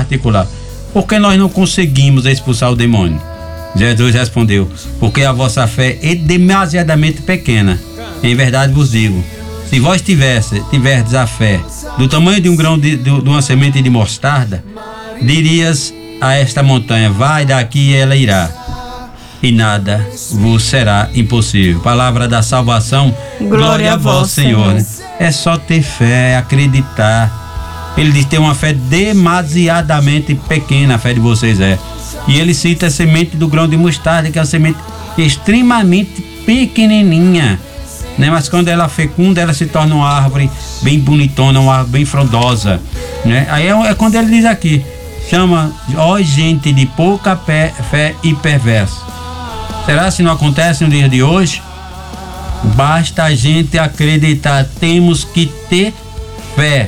particular: por que nós não conseguimos expulsar o demônio? Jesus respondeu: porque a vossa fé é demasiadamente pequena. Em verdade vos digo, se vós tiverdes a fé do tamanho de um grão de uma semente de mostarda, dirias a esta montanha: vai daqui, e ela irá, e nada vos será impossível. Palavra da salvação. Glória a vós, Senhor. É só ter fé, acreditar. Ele diz: tem uma fé demasiadamente pequena, a fé de vocês é. E ele cita a semente do grão de mostarda, que é uma semente extremamente pequenininha, né? Mas quando ela fecunda, ela se torna uma árvore bem bonitona, uma árvore bem frondosa, né? Aí é quando ele diz aqui: chama, ó gente de pouca fé e perversa. Será se não acontece no dia de hoje? Basta a gente acreditar. Temos que ter fé,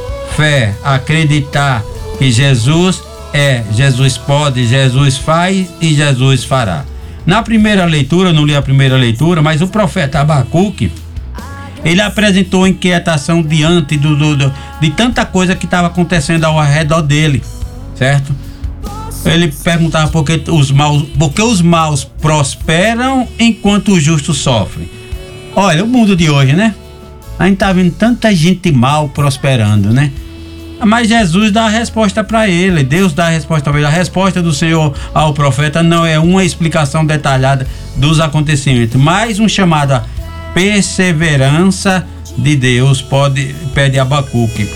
acreditar que Jesus Jesus pode, Jesus faz e Jesus fará. Na primeira leitura, eu não li a primeira leitura, mas o profeta Abacuque, ele apresentou inquietação diante de tanta coisa que estava acontecendo ao redor dele, certo? Ele perguntava por que os maus prosperam enquanto os justos sofrem. Olha, o mundo de hoje, né? A gente tá vendo tanta gente mal prosperando, né? Mas Jesus dá a resposta para ele, Deus dá a resposta para ele. A resposta do Senhor ao profeta não é uma explicação detalhada dos acontecimentos, mas um chamado à perseverança de Deus. Pede a Abacuque: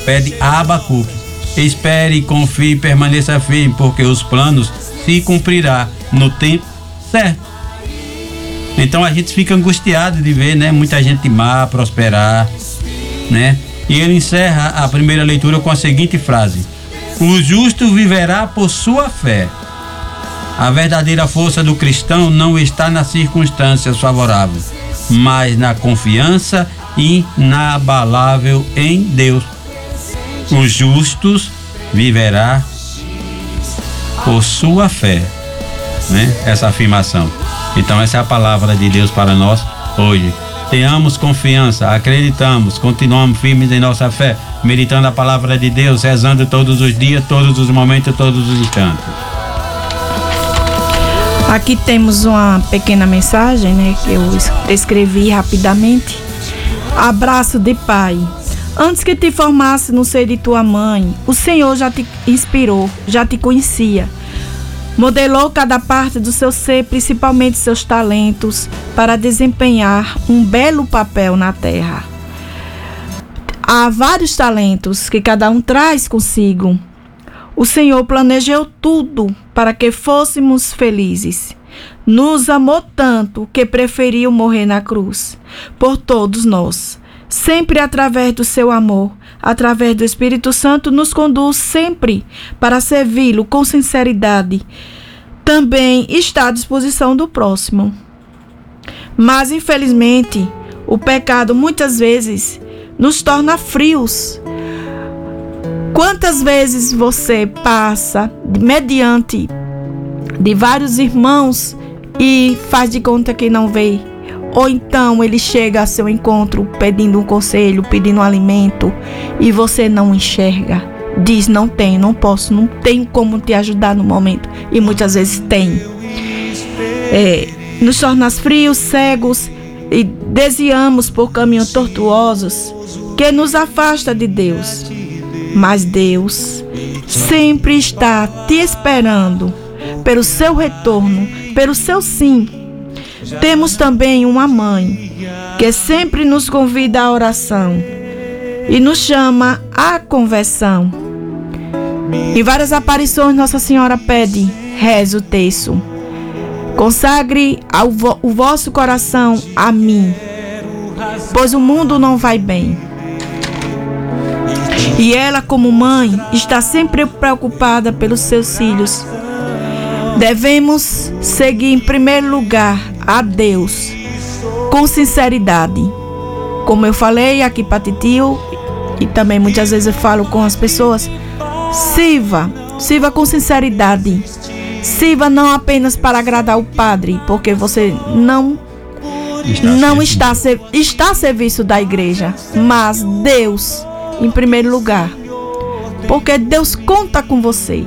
espere, confie, permaneça firme, porque os planos se cumprirá no tempo certo. Então a gente fica angustiado de ver, né, muita gente má prosperar, né? E ele encerra a primeira leitura com a seguinte frase: o justo viverá por sua fé. A verdadeira força do cristão não está nas circunstâncias favoráveis, mas na confiança inabalável em Deus. Os justos viverá por sua fé, né? Essa afirmação. Então essa é a palavra de Deus para nós hoje. Tenhamos confiança, acreditamos, continuamos firmes em nossa fé, meditando a palavra de Deus, rezando todos os dias, todos os momentos, todos os instantes. Aqui temos uma pequena mensagem, né, que eu escrevi rapidamente. Abraço de pai. Antes que te formasse no seio de tua mãe, o Senhor já te inspirou, já te conhecia. Modelou cada parte do seu ser, principalmente seus talentos, para desempenhar um belo papel na terra. Há vários talentos que cada um traz consigo. O Senhor planejou tudo para que fôssemos felizes. Nos amou tanto que preferiu morrer na cruz por todos nós. Sempre através do seu amor, através do Espírito Santo, nos conduz sempre para servi-lo com sinceridade. Também está à disposição do próximo. Mas, infelizmente, o pecado muitas vezes nos torna frios. Quantas vezes você passa mediante de vários irmãos e faz de conta que não vê? Ou então ele chega a seu encontro pedindo um conselho, pedindo um alimento, e você não enxerga. Diz: não tenho, não posso, não tenho como te ajudar no momento. E muitas vezes tem. Nos torna frios, cegos, e desviamos por caminhos tortuosos que nos afasta de Deus. Mas Deus sempre está te esperando pelo seu retorno, pelo seu sim. Temos também uma mãe que sempre nos convida à oração e nos chama à conversão. Em várias aparições, Nossa Senhora pede: reze o terço. Consagre o vosso coração a mim, pois o mundo não vai bem. E ela, como mãe, está sempre preocupada pelos seus filhos. Devemos seguir em primeiro lugar a Deus com sinceridade. Como eu falei aqui para Titio, e também muitas vezes eu falo com as pessoas: sirva com sinceridade. Sirva não apenas para agradar o padre, porque você não está a serviço da igreja, mas Deus em primeiro lugar. Porque Deus conta com você.